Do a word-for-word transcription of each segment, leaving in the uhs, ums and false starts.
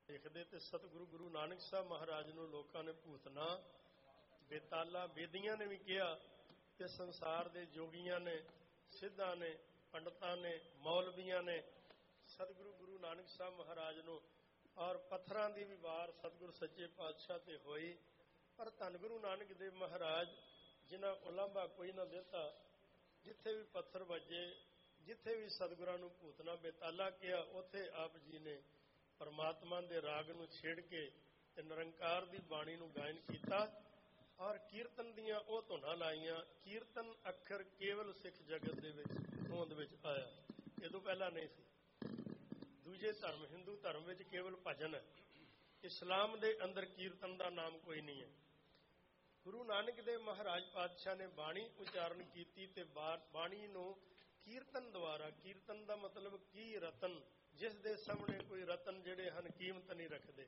ਦੇਖਦੇ ਤੇ ਸਤਿਗੁਰੂ ਗੁਰੂ ਨਾਨਕ ਸਾਹਿਬ ਮਹਾਰਾਜ ਨੂੰ ਲੋਕਾਂ ਨੇ ਭੂਤਨਾ ਬੇਤਾਲਾ ਬੇਦੀਆਂ ਨੇ ਵੀ ਕਿਹਾ ਤੇ ਸੰਸਾਰ ਦੇ ਜੋਗੀਆਂ ਨੇ, ਸਿੱਧਾਂ ਨੇ, ਪੰਡਤਾਂ ਨੇ, ਮੌਲਵੀਆਂ ਨੇ ਸਤਿਗੁਰੂ ਗੁਰੂ ਨਾਨਕ ਸਾਹਿਬ ਮਹਾਰਾਜ ਨੂੰ ਔਰ ਪੱਥਰਾਂ ਦੀ ਵੀ ਵਾਰ ਸਤਿਗੁਰੂ ਸੱਚੇ ਪਾਤਸ਼ਾਹ ਤੇ ਹੋਈ। ਪਰ ਧੰਨ ਗੁਰੂ ਨਾਨਕ ਦੇਵ ਮਹਾਰਾਜ ਜਿਨ੍ਹਾਂ ਉਲਾਂਭਾ ਕੋਈ ਨਾ ਦਿੱਤਾ, ਜਿੱਥੇ ਵੀ ਪੱਥਰ ਵੱਜੇ, ਜਿੱਥੇ ਵੀ ਸਤਿਗੁਰਾਂ ਨੂੰ ਭੂਤਨਾ ਬੇਤਾਲਾ ਕਿਹਾ, ਉੱਥੇ ਆਪ ਜੀ ਨੇ ਪਰਮਾਤਮਾ ਦੇ ਰਾਗ ਨੂੰ ਛੇੜ ਕੇ ਤੇ ਨਿਰੰਕਾਰ ਦੀ ਬਾਣੀ ਨੂੰ ਗਾਇਨ ਕੀਤਾ ਔਰ ਕੀਰਤਨ ਦੀਆਂ ਉਹ ਧੁਨਾਂ ਲਾਈਆਂ। ਕੀਰਤਨ ਅੱਖਰ ਕੇਵਲ ਸਿੱਖ ਜਗਤ ਦੇ ਵਿੱਚ ਹੋਂਦ ਵਿੱਚ ਆਇਆ, ਇਹ ਤੋਂ ਪਹਿਲਾਂ ਨਹੀਂ ਸੀ। ਦੂਜੇ ਧਰਮ, ਹਿੰਦੂ ਧਰਮ ਵਿੱਚ ਕੇਵਲ ਭਜਨ ਹੈ, ਇਸਲਾਮ ਦੇ ਅੰਦਰ ਕੀਰਤਨ ਦਾ ਨਾਮ ਕੋਈ ਨਹੀਂ ਹੈ। ਗੁਰੂ ਨਾਨਕ ਦੇਵ ਮਹਾਰਾਜ ਪਾਤਸ਼ਾਹ ਨੇ ਬਾਣੀ ਉਚਾਰਨ ਕੀਤੀ ਤੇ ਬਾਣੀ ਨੂੰ ਕੀਰਤਨ ਦੁਆਰਾ, ਕੀਰਤਨ ਦਾ ਮਤਲਬ ਕੀ, ਰਤਨ, ਜਿਸ ਦੇ ਸਾਹਮਣੇ ਕੋਈ ਰਤਨ ਜਿਹੜੇ ਹਨ ਕੀਮਤ ਨਹੀਂ ਰੱਖਦੇ।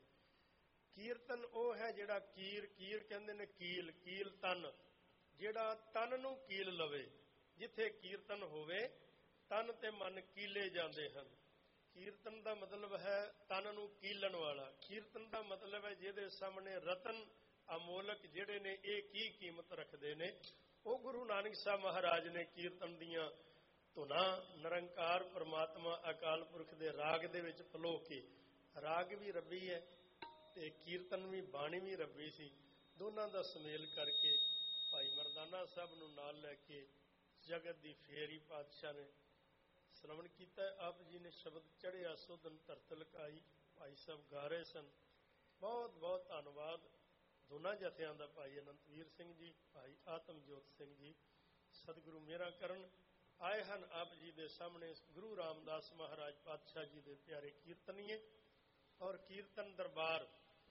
ਕੀਰਤਨ ਉਹ ਹੈ ਜਿਹੜਾ ਕੀਰ, ਕੀਰ ਕਹਿੰਦੇ ਨੇ ਕੀਲ, ਕੀਲ ਤਨ, ਜਿਹੜਾ ਤਨ ਨੂੰ ਕੀਲ ਲਵੇ। ਜਿੱਥੇ ਕੀਰਤਨ ਹੋਵੇ ਤਨ ਤੇ ਮਨ ਕੀਲੇ ਜਾਂਦੇ ਹਨ। ਕੀਰਤਨ ਦਾ ਮਤਲਬ ਹੈ ਤਨ ਨੂੰ ਕੀਲਣ ਵਾਲਾ। ਕੀਰਤਨ ਦਾ ਮਤਲਬ ਹੈ ਜਿਹਦੇ ਸਾਹਮਣੇ ਰਤਨ ਅਮੋਲਕ ਜਿਹੜੇ ਨੇ ਇਹ ਕੀ ਕੀਮਤ ਰੱਖਦੇ ਨੇ। ਉਹ ਗੁਰੂ ਨਾਨਕ ਸਾਹਿਬ ਮਹਾਰਾਜ ਨੇ ਕੀਰਤਨ ਦੀਆਂ ਧੁਨਾਂ ਨਿਰੰਕਾਰ ਪਰਮਾਤਮਾ ਅਕਾਲ ਪੁਰਖ ਦੇ ਰਾਗ ਦੇ ਵਿੱਚ ਪਲੋ ਕੇ, ਰਾਗ ਵੀ ਰੱਬੀ ਹੈ ਤੇ ਕੀਰਤਨ ਵੀ, ਬਾਣੀ ਵੀ ਰੱਬੀ ਸੀ, ਦੋਨਾਂ ਦਾ ਸੁਮੇਲ ਕਰਕੇ ਭਾਈ ਮਰਦਾਨਾ ਸਾਹਿਬ ਨੂੰ ਨਾਲ ਲੈ ਕੇ ਜਗਤ ਦੀ ਫੇਰੀ ਪਾਤਸ਼ਾਹ ਨੇ ਸ਼ਰਵਣ ਕੀਤਾ। ਆਪ ਜੀ ਨੇ ਸ਼ਬਦ ਚੜ੍ਹਿਆ ਸੋਧਨ ਧਰਤ ਲਕਾਈ, ਭਾਈ ਸਾਹਿਬ ਗਾ ਰਹੇ ਸਨ। ਬਹੁਤ ਬਹੁਤ ਧੰਨਵਾਦ ਦੋਨਾਂ ਜਥਿਆਂ ਦਾ, ਭਾਈ ਅਨੰਤਵੀਰ ਸਿੰਘ ਜੀ, ਭਾਈ ਆਤਮਜੋਤ ਸਿੰਘ ਜੀ। ਸਤਿਗੁਰੂ ਮੇਹਰਾਂ ਕਰਨ ਆਏ ਹਨ ਆਪ ਜੀ ਦੇ ਸਾਹਮਣੇ ਗੁਰੂ ਰਾਮਦਾਸ ਮਹਾਰਾਜ ਪਾਤਸ਼ਾਹ ਜੀ ਦੇ ਪਿਆਰੇ ਕੀਰਤਨੀਏ। ਔਰ ਕੀਰਤਨ ਦਰਬਾਰ,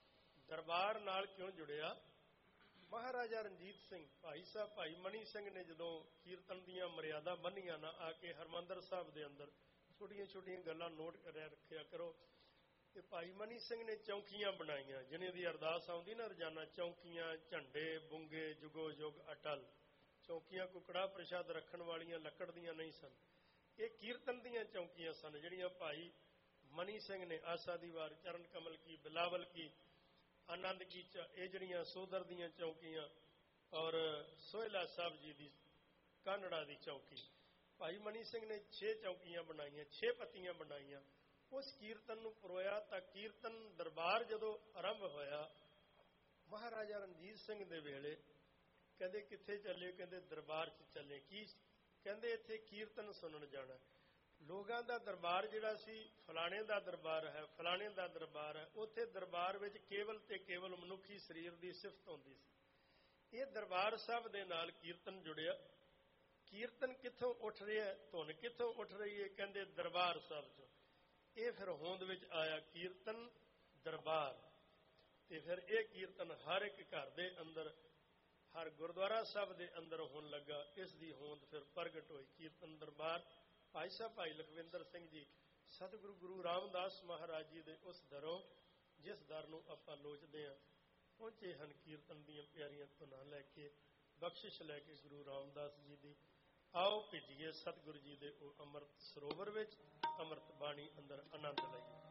ਦਰਬਾਰ ਨਾਲ ਕਿਉਂ ਜੁੜਿਆ? ਮਹਾਰਾਜਾ ਰਣਜੀਤ ਸਿੰਘ, ਭਾਈ ਸਾਹਿਬ ਭਾਈ ਮਨੀ ਸਿੰਘ ਨੇ ਜਦੋਂ ਕੀਰਤਨ ਦੀਆਂ ਮਰਿਆਦਾ ਬੰਨੀਆਂ ਨਾ, ਆ ਕੇ ਹਰਿਮੰਦਰ ਸਾਹਿਬ ਦੇ ਅੰਦਰ ਛੋਟੀਆਂ ਛੋਟੀਆਂ ਗੱਲਾਂ ਨੋਟ ਕਰਿਆ ਰੱਖਿਆ ਕਰੋ। ਤੇ ਭਾਈ ਮਨੀ ਸਿੰਘ ਨੇ ਚੌਂਕੀਆਂ ਬਣਾਈਆਂ, ਜਿਹਨੇ ਦੀ ਅਰਦਾਸ ਆਉਂਦੀ ਨਾ ਰੋਜ਼ਾਨਾ, ਚੌਂਕੀਆਂ, ਝੰਡੇ, ਬੁੰਗੇ, ਜੁਗੋ ਜੁਗ ਅਟਲ। ਚੌਂਕੀਆਂ ਕੁਕੜਾ ਪ੍ਰਸ਼ਾਦ ਰੱਖਣ ਵਾਲੀਆਂ ਲੱਕੜ ਦੀਆਂ ਨਹੀਂ ਸਨ, ਇਹ ਕੀਰਤਨ ਦੀਆਂ ਚੌਂਕੀਆਂ ਸਨ, ਜਿਹੜੀਆਂ ਭਾਈ ਮਨੀ ਸਿੰਘ ਨੇ ਆਸਾ ਦੀ ਵਾਰ, ਚਰਨ ਕਮਲ ਕੀ, ਬਿਲਾਵਲ ਕੀ, ਆਨੰਦ ਕੀ, ਇਹ ਜਿਹੜੀਆਂ ਸੋਧਰ ਦੀਆਂ ਚੌਂਕੀਆਂ ਔਰ ਸੋਹਿਲਾ ਸਾਹਿਬ ਜੀ ਦੀ ਕਾਨੜਾ ਦੀ ਚੌਂਕੀ, ਭਾਈ ਮਨੀ ਸਿੰਘ ਨੇ ਛੇ ਚੌਂਕੀਆਂ ਬਣਾਈਆਂ, ਛੇ ਪੱਤੀਆਂ ਬਣਾਈਆਂ। ਉਸ ਕੀਰਤਨ ਨੂੰ ਪਰੋਇਆ ਤਾਂ ਕੀਰਤਨ ਦਰਬਾਰ ਜਦੋਂ ਆਰੰਭ ਹੋਇਆ, ਮਹਾਰਾਜਾ ਰਣਜੀਤ ਸਿੰਘ ਦੇ ਵੇਲੇ ਕਹਿੰਦੇ ਕਿੱਥੇ ਚੱਲੇ? ਕਹਿੰਦੇ ਦਰਬਾਰ 'ਚ ਚੱਲੇ। ਕੀ? ਕਹਿੰਦੇ ਇੱਥੇ ਕੀਰਤਨ ਸੁਣਨ ਜਾਣਾ। ਲੋਕਾਂ ਦਾ ਦਰਬਾਰ ਜਿਹੜਾ ਸੀ, ਫਲਾਣੇ ਦਾ ਦਰਬਾਰ ਹੈ, ਫਲਾਣੇ ਦਾ ਦਰਬਾਰ ਹੈ। ਉੱਥੇ ਦਰਬਾਰ ਵਿੱਚ ਕੇਵਲ ਤੇ ਕੇਵਲ ਮਨੁੱਖੀ ਸਰੀਰ ਦੀ ਸਿਫਤ ਹੁੰਦੀ ਸੀ। ਇਹ ਦਰਬਾਰ ਸਾਹਿਬ ਦੇ ਨਾਲ ਕੀਰਤਨ ਜੁੜਿਆ। ਕੀਰਤਨ ਕਿੱਥੋਂ ਉੱਠ ਰਿਹਾ, ਧੁਨ ਕਿੱਥੋਂ ਉੱਠ ਰਹੀ ਹੈ? ਕਹਿੰਦੇ ਦਰਬਾਰ ਸਾਹਿਬ 'ਚੋਂ। ਇਹ ਫਿਰ ਹੋਂਦ ਵਿੱਚ ਆਇਆ ਕੀਰਤਨ ਦਰਬਾਰ। ਤੇ ਫਿਰ ਇਹ ਕੀਰਤਨ ਹਰ ਇੱਕ ਘਰ ਦੇ ਅੰਦਰ, ਹਰ ਗੁਰਦੁਆਰਾ ਸਾਹਿਬ ਦੇ ਅੰਦਰ ਹੋਣ ਲੱਗਾ। ਇਸ ਦੀ ਹੋਂਦ ਫਿਰ ਪ੍ਰਗਟ ਹੋਈ। ਕੀਰਤਨ ਦਰਬਾਰ ਭਾਈ ਸਾਹਿਬ ਭਾਈ ਲਖਵਿੰਦਰ ਸਿੰਘ ਜੀ ਸਤਿਗੁਰੂ ਗੁਰੂ ਰਾਮਦਾਸ ਮਹਾਰਾਜ ਜੀ ਦੇ ਉਸ ਦਰੋਂ, ਜਿਸ ਦਰ ਨੂੰ ਆਪਾਂ ਲੋਚਦੇ ਹਾਂ, ਪਹੁੰਚੇ ਹਨ ਕੀਰਤਨ ਦੀਆਂ ਪਿਆਰੀਆਂ ਧੁਨਾਂ ਲੈ ਕੇ, ਬਖਸ਼ਿਸ਼ ਲੈ ਕੇ ਗੁਰੂ ਰਾਮਦਾਸ ਜੀ ਦੀ। ਆਓ ਭਿੱਜੀਏ ਸਤਿਗੁਰੂ ਜੀ ਦੇ ਉਹ ਅੰਮ੍ਰਿਤ ਸਰੋਵਰ ਵਿੱਚ, ਅੰਮ੍ਰਿਤ ਬਾਣੀ ਅੰਦਰ ਆਨੰਦ ਲਈਏ।